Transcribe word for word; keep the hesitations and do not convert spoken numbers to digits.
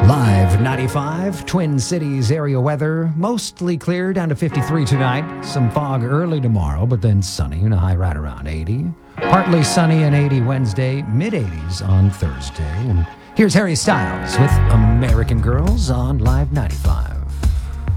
Live ninety-five, Twin Cities area weather. Mostly clear, down to fifty-three tonight. Some fog early tomorrow, but then sunny and a high right around eighty. Partly sunny and eighty Wednesday, mid eighties on Thursday. And here's Harry Styles with American Girls on Live ninety-five.